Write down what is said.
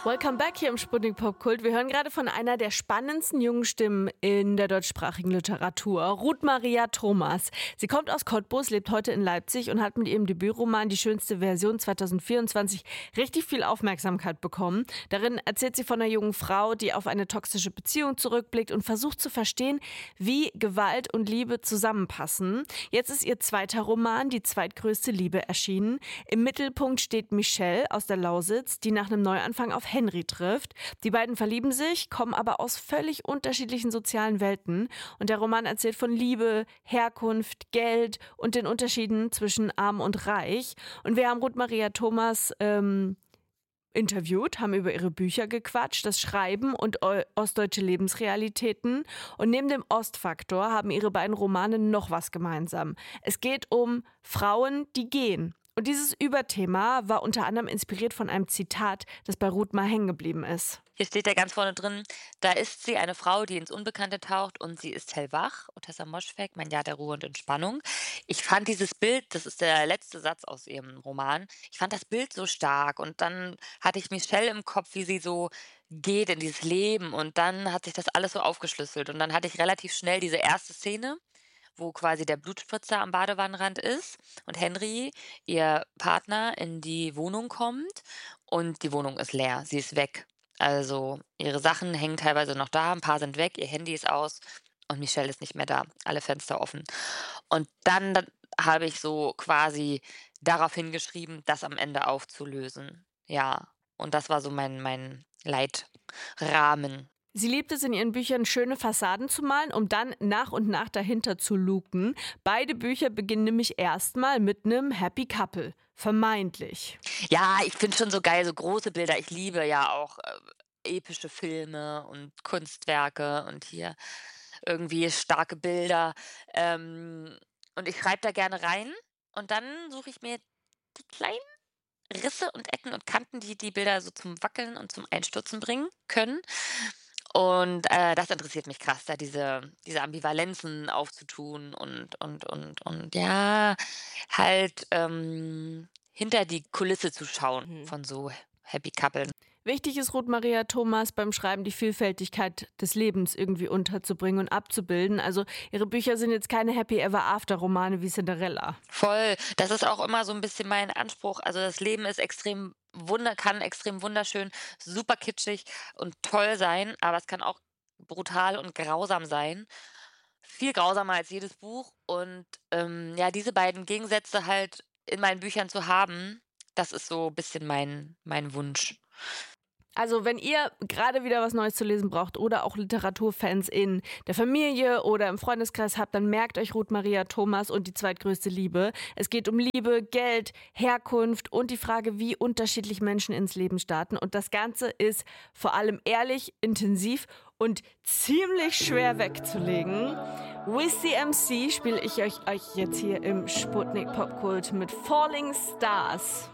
Welcome back hier im Sputnik Popkult. Wir hören gerade von einer der spannendsten jungen Stimmen in der deutschsprachigen Literatur, Ruth Maria Thomas. Sie kommt aus Cottbus, lebt heute in Leipzig und hat mit ihrem Debütroman Die schönste Version 2024 richtig viel Aufmerksamkeit bekommen. Darin erzählt sie von einer jungen Frau, die auf eine toxische Beziehung zurückblickt und versucht zu verstehen, wie Gewalt und Liebe zusammenpassen. Jetzt ist ihr zweiter Roman, Die zweitgrößte Liebe, erschienen. Im Mittelpunkt steht Michelle aus der Lausitz, die nach einem Neuanfang auf Henry trifft. Die beiden verlieben sich, kommen aber aus völlig unterschiedlichen sozialen Welten. Und der Roman erzählt von Liebe, Herkunft, Geld und den Unterschieden zwischen arm und reich. Und wir haben Ruth Maria Thomas interviewt, haben über ihre Bücher gequatscht, das Schreiben und ostdeutsche Lebensrealitäten. Und neben dem Ostfaktor haben ihre beiden Romane noch was gemeinsam. Es geht um Frauen, die gehen. Und dieses Überthema war unter anderem inspiriert von einem Zitat, das bei Ruth mal hängen geblieben ist. Hier steht ja ganz vorne drin: „Da ist sie, eine Frau, die ins Unbekannte taucht, und sie ist hellwach." Otessa Moschweg, Mein Jahr der Ruhe und Entspannung. Ich fand dieses Bild, das ist der letzte Satz aus ihrem Roman, ich fand das Bild so stark, und dann hatte ich Michelle im Kopf, wie sie so geht in dieses Leben, und dann hat sich das alles so aufgeschlüsselt, und dann hatte ich relativ schnell diese erste Szene, wo quasi der Blutspritzer am Badewannenrand ist und Henry, ihr Partner, in die Wohnung kommt, und die Wohnung ist leer. Sie ist weg. Also, ihre Sachen hängen teilweise noch da, ein paar sind weg, ihr Handy ist aus und Michelle ist nicht mehr da, alle Fenster offen. Und dann habe ich so quasi darauf hingeschrieben, das am Ende aufzulösen. Ja, und das war so mein Leitrahmen. Sie liebt es, in ihren Büchern schöne Fassaden zu malen, um dann nach und nach dahinter zu luken. Beide Bücher beginnen nämlich erstmal mit einem Happy Couple. Vermeintlich. Ja, ich finde schon so geil, so große Bilder. Ich liebe ja auch epische Filme und Kunstwerke und hier irgendwie starke Bilder. Und ich schreibe da gerne rein, und dann suche ich mir die kleinen Risse und Ecken und Kanten, die die Bilder so zum Wackeln und zum Einstürzen bringen können. Und das interessiert mich krass, da diese Ambivalenzen aufzutun, und ja, halt hinter die Kulisse zu schauen von so Happy Couplen. Wichtig ist Ruth Maria Thomas beim Schreiben, die Vielfältigkeit des Lebens irgendwie unterzubringen und abzubilden. Also ihre Bücher sind jetzt keine Happy Ever After Romane wie Cinderella. Voll. Das ist auch immer so ein bisschen mein Anspruch. Also, das Leben ist kann extrem wunderschön, super kitschig und toll sein, aber es kann auch brutal und grausam sein. Viel grausamer als jedes Buch, und ja, diese beiden Gegensätze halt in meinen Büchern zu haben, das ist so ein bisschen mein Wunsch. Also wenn ihr gerade wieder was Neues zu lesen braucht oder auch Literaturfans in der Familie oder im Freundeskreis habt, dann merkt euch Ruth Maria Thomas und Die zweitgrößte Liebe. Es geht um Liebe, Geld, Herkunft und die Frage, wie unterschiedlich Menschen ins Leben starten. Und das Ganze ist vor allem ehrlich, intensiv und ziemlich schwer wegzulegen. Wizzy MC spiele ich euch jetzt hier im Sputnik Popkult mit Falling Stars.